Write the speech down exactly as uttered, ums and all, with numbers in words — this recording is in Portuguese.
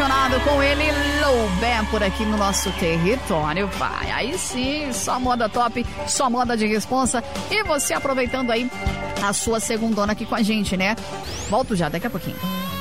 apaixonado com ele, Loubé, por aqui no nosso território, vai. Aí sim, só moda top, só moda de responsa. E você aproveitando aí a sua segundona aqui com a gente, né? Volto já, daqui a pouquinho.